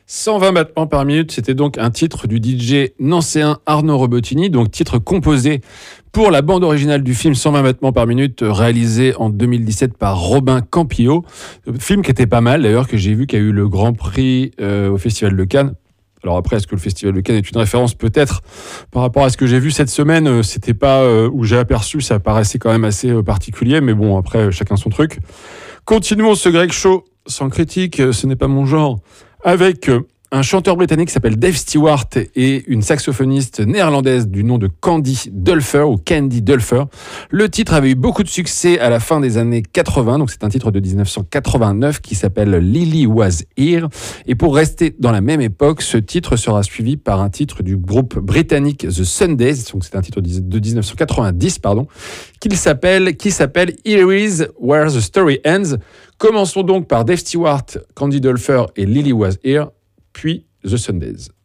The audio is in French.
120 battements par minute, c'était donc un titre du DJ nancéen Arnaud Robotini, donc titre composé pour la bande originale du film 120 battements par minute, réalisé en 2017 par Robin Campillo. Film qui était pas mal d'ailleurs, que j'ai vu, qui a eu le Grand Prix au Festival de Cannes. Alors après, est-ce que le Festival de Cannes est une référence? Peut-être. Par rapport à ce que j'ai vu cette semaine, c'était pas où j'ai aperçu, ça paraissait quand même assez particulier, mais bon, après, chacun son truc. Continuons ce Greg Show sans critique, ce n'est pas mon genre, avec un chanteur britannique qui s'appelle Dave Stewart et une saxophoniste néerlandaise du nom de Candy Dulfer ou Candy Dulfer. Le titre avait eu beaucoup de succès à la fin des années 80, donc c'est un titre de 1989 qui s'appelle Lily Was Here. Et pour rester dans la même époque, ce titre sera suivi par un titre du groupe britannique The Sundays, donc c'est un titre de 1990, qui s'appelle Here Is Where the Story Ends. Commençons donc par Dave Stewart, Candy Dulfer et Lily Was Here, puis The Sundays.